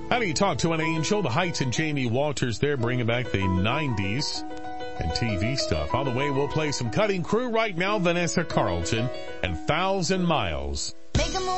How do you talk to an angel? The Heights and Jamie Walters there bringing back the 90s and TV stuff. On the way, we'll play some Cutting Crew right now. Vanessa Carlton and 1,000 Miles. Make 'em